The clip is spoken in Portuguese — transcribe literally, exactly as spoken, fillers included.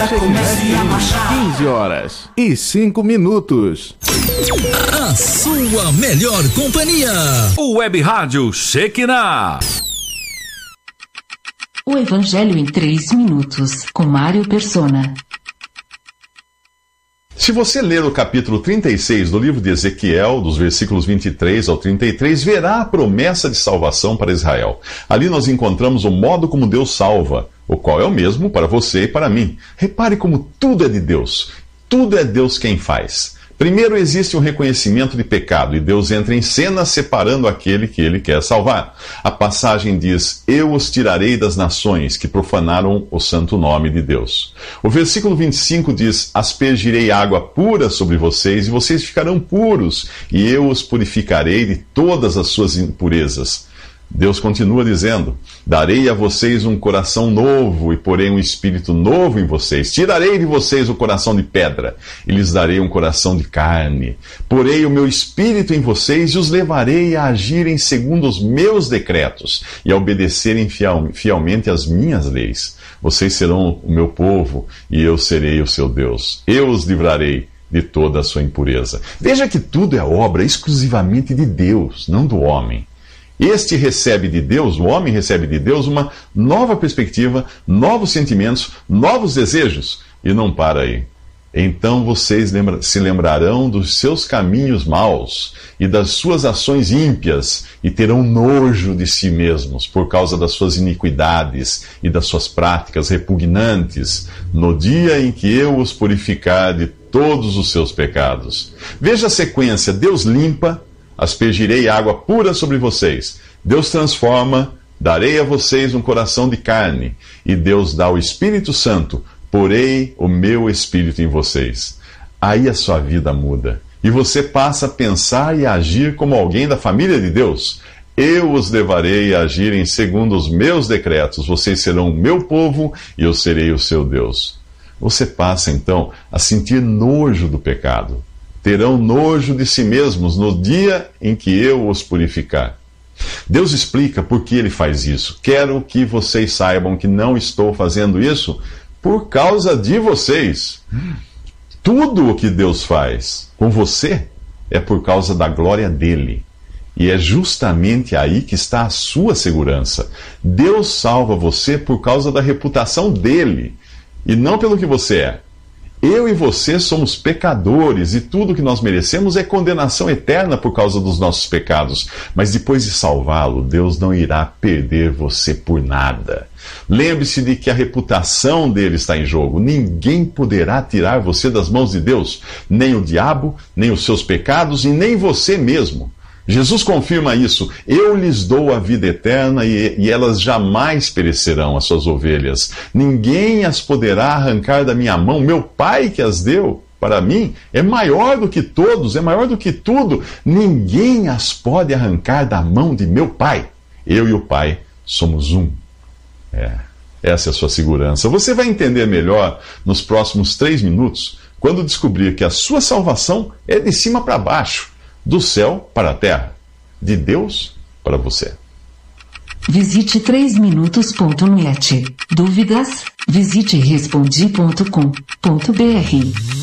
quinze horas e cinco minutos. A sua melhor companhia. O Web Rádio Shekinah. O Evangelho em três minutos, com Mário Persona. Se você ler o capítulo trinta e seis do livro de Ezequiel, dos versículos vinte e três ao trinta e três, verá a promessa de salvação para Israel. Ali nós encontramos o modo como Deus salva, o qual é o mesmo para você e para mim. Repare como tudo é de Deus. Tudo é Deus quem faz. Primeiro existe um reconhecimento de pecado e Deus entra em cena separando aquele que ele quer salvar. A passagem diz: eu os tirarei das nações que profanaram o santo nome de Deus. O versículo vinte e cinco diz: aspergirei água pura sobre vocês e vocês ficarão puros, e eu os purificarei de todas as suas impurezas. Deus continua dizendo: darei a vocês um coração novo e porei um espírito novo em vocês. Tirarei de vocês o coração de pedra e lhes darei um coração de carne. Porei o meu espírito em vocês e os levarei a agirem segundo os meus decretos e a obedecerem fiel, fielmente às minhas leis. Vocês serão o meu povo e eu serei o seu Deus. Eu os livrarei de toda a sua impureza. Veja que tudo é obra exclusivamente de Deus, não do homem. Este recebe de Deus, o homem recebe de Deus uma nova perspectiva, novos sentimentos, novos desejos, e não para aí. Então vocês lembra- se lembrarão dos seus caminhos maus e das suas ações ímpias, e terão nojo de si mesmos por causa das suas iniquidades e das suas práticas repugnantes, no dia em que eu os purificar de todos os seus pecados. Veja a sequência: Deus limpa, aspergirei água pura sobre vocês. Deus transforma, darei a vocês um coração de carne. E Deus dá o Espírito Santo, porei o meu Espírito em vocês. Aí a sua vida muda. E você passa a pensar e a agir como alguém da família de Deus. Eu os levarei a agirem segundo os meus decretos. Vocês serão o meu povo e eu serei o seu Deus. Você passa então a sentir nojo do pecado. Terão nojo de si mesmos no dia em que eu os purificar. Deus explica por que ele faz isso. Quero que vocês saibam que não estou fazendo isso por causa de vocês. Tudo o que Deus faz com você é por causa da glória dele. E é justamente aí que está a sua segurança. Deus salva você por causa da reputação dele, e não pelo que você é. Eu e você somos pecadores e tudo que nós merecemos é condenação eterna por causa dos nossos pecados. Mas depois de salvá-lo, Deus não irá perder você por nada. Lembre-se de que a reputação dele está em jogo. Ninguém poderá tirar você das mãos de Deus, nem o diabo, nem os seus pecados e nem você mesmo. Jesus confirma isso: eu lhes dou a vida eterna e, e elas jamais perecerão, as suas ovelhas. Ninguém as poderá arrancar da minha mão. Meu Pai que as deu para mim é maior do que todos, é maior do que tudo. Ninguém as pode arrancar da mão de meu Pai. Eu e o Pai somos um. É, essa é a sua segurança. Você vai entender melhor nos próximos três minutos, quando descobrir que a sua salvação é de cima para baixo. Do céu para a terra, de Deus para você. Visite três minutos ponto net. Dúvidas? Visite respondi ponto com ponto br.